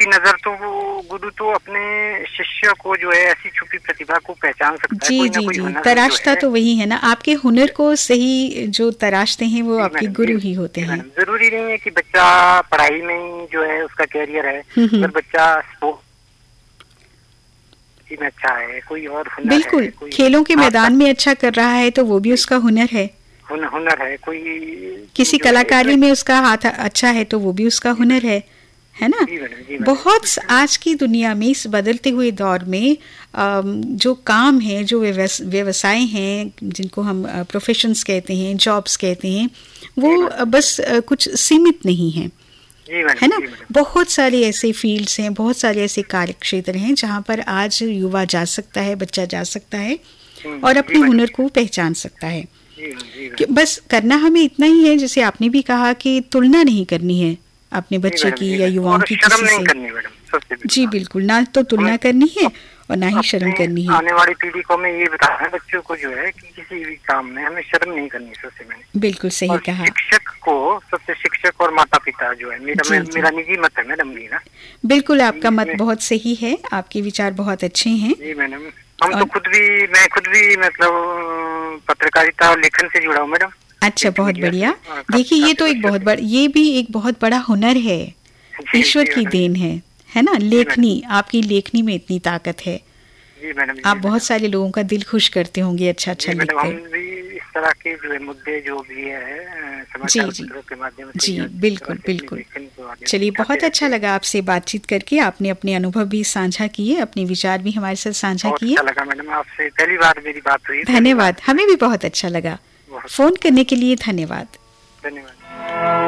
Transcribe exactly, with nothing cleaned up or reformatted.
नजर तो वो गुरु तो अपने शिष्य को जो है ऐसी छुपी प्रतिभा को पहचान सकता है। जी कोई जी कोई जी, तराशता तो वही है ना, आपके हुनर को सही जो तराशते हैं वो आपके गुरु ही होते हैं। जरूरी नहीं है कि बच्चा पढ़ाई में ही जो है उसका कैरियर है, अगर बच्चा स्पोर्ट्स में अच्छा है, कोई और हुनर बिल्कुल है, कोई खेलों के मैदान में अच्छा कर रहा है तो वो भी उसका हुनर है। हुनर है, कोई किसी कलाकारी में उसका हाथ अच्छा है तो वो भी उसका हुनर है, है ना। बहुत आज की दुनिया में इस बदलते हुए दौर में जो काम है, जो व्यवसाय हैं, जिनको हम प्रोफेशंस कहते हैं, जॉब्स कहते हैं, वो बस कुछ सीमित नहीं है, है ना। बहुत सारे ऐसे फील्ड्स हैं, बहुत सारे ऐसे कार्य क्षेत्र हैं जहाँ पर आज युवा जा सकता है, बच्चा जा सकता है और अपने हुनर को पहचान सकता है। कि बस करना हमें इतना ही है, जैसे आपने भी कहा कि तुलना नहीं करनी है अपने बच्चे की या युवाओं की किसी से। जी बिल्कुल, ना तो तुलना करनी है और ना ही शर्म करनी है। आने वाली पीढ़ी को मैं ये बताना है बच्चों को जो है कि किसी भी काम में हमें शर्म नहीं करनी। सबसे मैंने बिल्कुल सही कहा। शिक्षक को सबसे शिक्षक और माता पिता जो है, मेरा जी, मेरा निजी मत है मैडम जी ना। बिल्कुल आपका मत बहुत सही है, आपके विचार बहुत अच्छे हैं। जी मैडम, हम और... तो खुद भी मैं खुद भी मतलब पत्रकारिता और लेखन से जुड़ा हूँ मैडम। अच्छा, बहुत बढ़िया। देखिए ये तो एक बहुत बड़ा, ये भी एक बहुत बड़ा हुनर है, ईश्वर की देन है, है ना। लेखनी, आपकी लेखनी में इतनी ताकत है। जी मैडम, आप बहुत सारे लोगों का दिल खुश करते होंगे अच्छा अच्छा लिख कर। हम भी इस तरह के जो है मुद्दे जो भी है समाचार पत्रों के माध्यम से। जी बिल्कुल बिल्कुल। चलिए, बहुत अच्छा लगा आपसे बातचीत करके, आपने अपने अनुभव भी साझा किए, अपने विचार भी हमारे साथ साझा किए। अच्छा लगा मैडम, आपसे पहली बार मेरी बात हुई। धन्यवाद, हमें भी बहुत अच्छा लगा। फोन करने के लिए धन्यवाद। धन्यवाद।